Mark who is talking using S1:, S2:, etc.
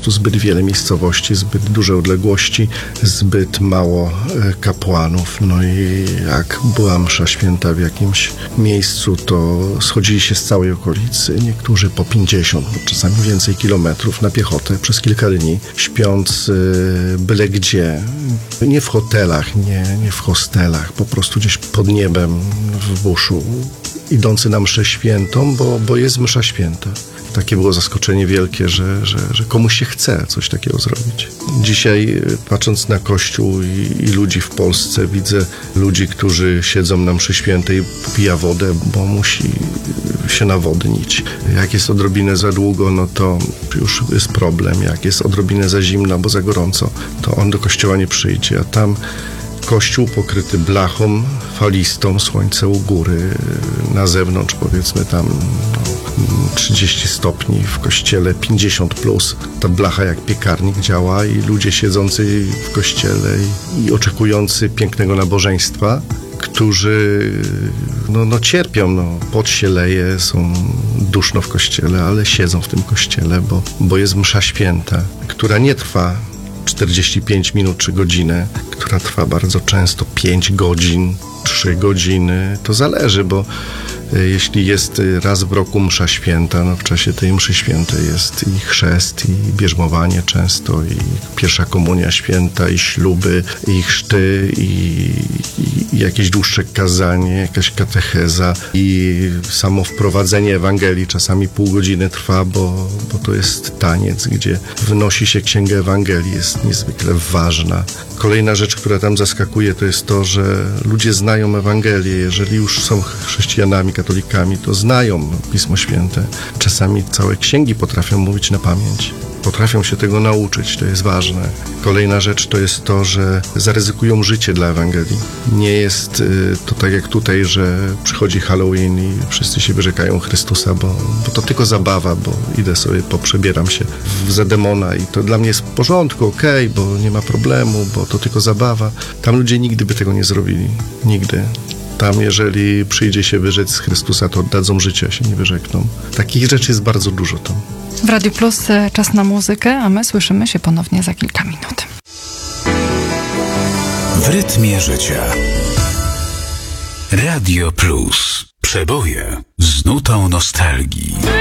S1: prostu zbyt wiele miejscowości, zbyt duże odległości, zbyt mało kapłanów. No i jak była msza święta w jakimś miejscu, to schodzili się z całej okolicy, niektórzy po 50, czasami więcej kilometrów na piechotę przez kilka dni, śpiąc byle gdzie, nie w hotelach, nie w hostelach, po prostu gdzieś pod niebem w buszu, idący na mszę świętą, bo jest msza święta. Takie było zaskoczenie wielkie, że komuś się chce coś takiego zrobić. Dzisiaj, patrząc na Kościół i ludzi w Polsce, widzę ludzi, którzy siedzą na mszy świętej, pija wodę, bo musi się nawodnić. Jak jest odrobinę za długo, no to już jest problem. Jak jest odrobinę za zimno, bo za gorąco, to on do kościoła nie przyjdzie, a tam kościół pokryty blachą falistą, słońce u góry, na zewnątrz powiedzmy tam 30 stopni, w kościele 50 plus. Ta blacha jak piekarnik działa i ludzie siedzący w kościele i oczekujący pięknego nabożeństwa, którzy cierpią, pot się leje, są duszno w kościele, ale siedzą w tym kościele, bo jest msza święta, która nie trwa 45 minut czy godzinę, która trwa bardzo często 5 godzin, 3 godziny. To zależy, bo jeśli jest raz w roku msza święta, no w czasie tej mszy świętej jest i chrzest, i bierzmowanie często, i pierwsza komunia święta, i śluby, i chrzty, i jakieś dłuższe kazanie, jakaś katecheza i samo wprowadzenie Ewangelii czasami pół godziny trwa, bo to jest taniec, gdzie wnosi się księgę Ewangelii, jest niezwykle ważna. Kolejna rzecz, która tam zaskakuje, to jest to, że ludzie znają Ewangelię. Jeżeli już są chrześcijanami, katolikami, to znają Pismo Święte. Czasami całe księgi potrafią mówić na pamięć. Potrafią się tego nauczyć, to jest ważne. Kolejna rzecz to jest to, że zaryzykują życie dla Ewangelii. Nie jest to tak jak tutaj, że przychodzi Halloween i wszyscy się wyrzekają Chrystusa, bo to tylko zabawa, bo idę sobie, poprzebieram się za demona i to dla mnie jest w porządku, okej, bo nie ma problemu, bo to tylko zabawa. Tam ludzie nigdy by tego nie zrobili. Nigdy. Tam, jeżeli przyjdzie się wyrzec z Chrystusa, to oddadzą życie, się nie wyrzekną. Takich rzeczy jest bardzo dużo tam.
S2: W Radiu Plus czas na muzykę, a my słyszymy się ponownie za kilka minut.
S3: W rytmie życia. Radio Plus. Przeboje z nutą nostalgii.